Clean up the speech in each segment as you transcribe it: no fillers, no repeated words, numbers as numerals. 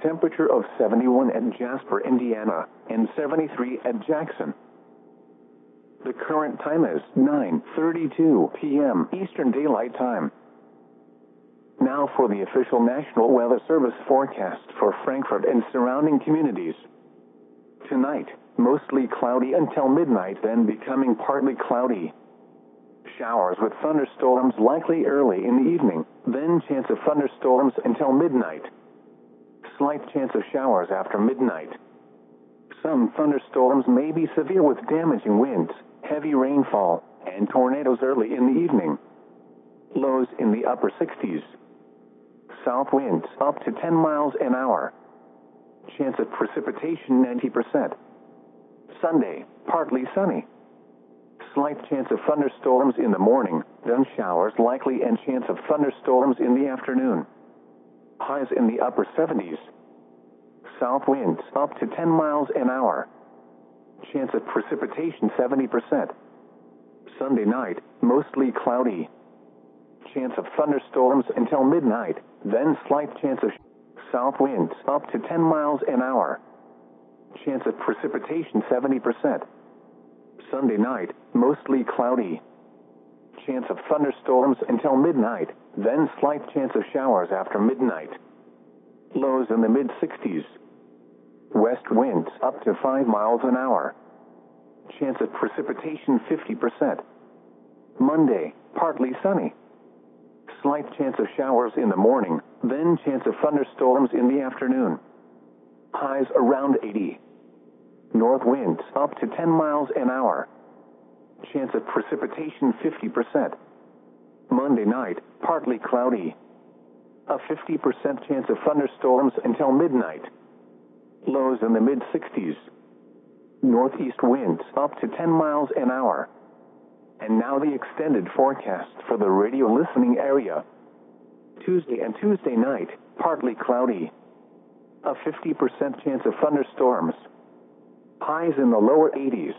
temperature of 71 at Jasper, Indiana, and 73 at Jackson. The current time is 9:32 p.m. Eastern Daylight Time. Now for the official National Weather Service forecast for Frankfurt and surrounding communities. Tonight, mostly cloudy until midnight, then becoming partly cloudy. Showers with thunderstorms likely early in the evening, then chance of thunderstorms until midnight. Slight chance of showers after midnight. Some thunderstorms may be severe with damaging winds, heavy rainfall, and tornadoes early in the evening. Lows in the upper 60s. South winds up to 10 miles an hour. Chance of precipitation 90%. Sunday, partly sunny. Slight chance of thunderstorms in the morning, then showers likely and chance of thunderstorms in the afternoon. Highs in the upper 70s. South winds up to 10 miles an hour. Chance of precipitation 70%. Sunday night, mostly cloudy. Chance of thunderstorms until midnight, then slight chance of south winds up to 10 miles an hour. Chance of precipitation 70%. Sunday night, mostly cloudy. Chance of thunderstorms until midnight, then slight chance of showers after midnight. Lows in the mid-60s. West winds up to 5 miles an hour. Chance of precipitation 50%. Monday, partly sunny. Slight chance of showers in the morning, then chance of thunderstorms in the afternoon. Highs around 80. North winds up to 10 miles an hour. Chance of precipitation 50%. Monday night, partly cloudy. A 50% chance of thunderstorms until midnight. Lows in the mid-60s. Northeast winds up to 10 miles an hour. And now the extended forecast for the radio listening area. Tuesday and Tuesday night, partly cloudy. A 50% chance of thunderstorms. Highs in the lower 80s.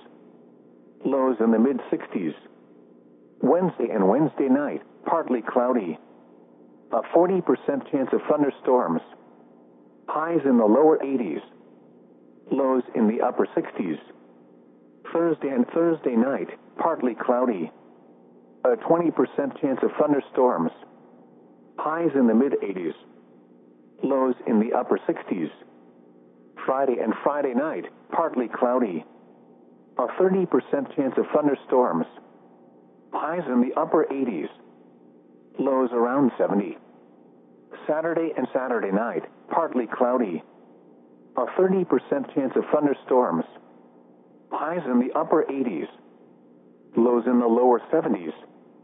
Lows in the mid-60s. Wednesday and Wednesday night, partly cloudy. A 40% chance of thunderstorms. Highs in the lower 80s. Lows in the upper 60s. Thursday and Thursday night, partly cloudy. A 20% chance of thunderstorms. Highs in the mid-80s. Lows in the upper 60s. Friday and Friday night, partly cloudy. A 30% chance of thunderstorms. Highs in the upper 80s. Lows around 70. Saturday and Saturday night, partly cloudy. A 30% chance of thunderstorms. Highs in the upper 80s. Lows in the lower 70s.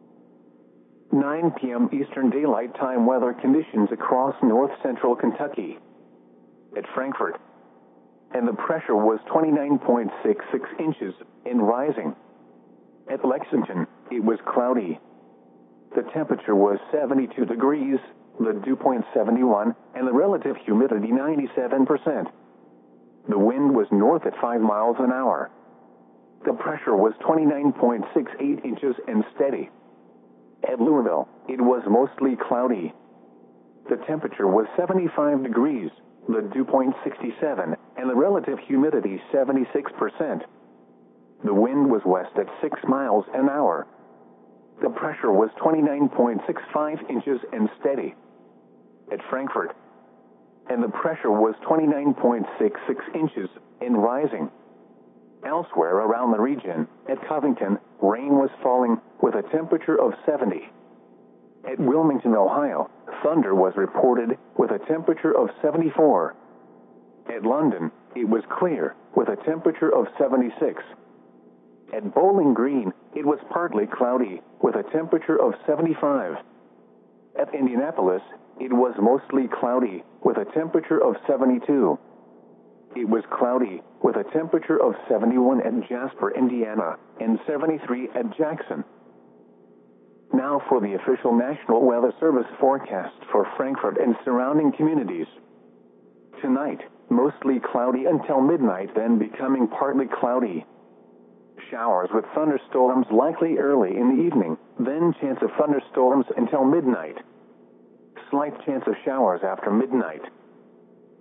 9 p.m. Eastern Daylight Time weather conditions across north-central Kentucky. At Frankfurt. And the pressure was 29.66 inches and rising. At Lexington, it was cloudy. The temperature was 72 degrees, the dew point 71, and the relative humidity 97%. The wind was north at 5 miles an hour. The pressure was 29.68 inches and steady. At Louisville, it was mostly cloudy. The temperature was 75 degrees, the dew point 67, and the relative humidity 76%. The wind was west at 6 miles an hour. The pressure was 29.65 inches and steady. At Frankfurt. And the pressure was 29.66 inches and rising. Elsewhere around the region, at Covington, rain was falling with a temperature of 70. At Wilmington, Ohio, thunder was reported with a temperature of 74. At London, it was clear with a temperature of 76. At Bowling Green, it was partly cloudy with a temperature of 75. At Indianapolis, it was mostly cloudy with a temperature of 72. It was cloudy with a temperature of 71 at Jasper, Indiana, and 73 at Jackson. Now for the official National Weather Service forecast for Frankfurt and surrounding communities. Tonight, mostly cloudy until midnight, then becoming partly cloudy. Showers with thunderstorms likely early in the evening, then chance of thunderstorms until midnight. Slight chance of showers after midnight.